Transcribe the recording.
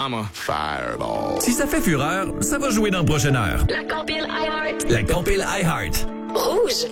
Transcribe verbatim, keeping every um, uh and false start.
I'm a fireball. Si ça fait fureur, ça va jouer dans la prochaine heure. La compile iHeart. La compile iHeart. Rouge.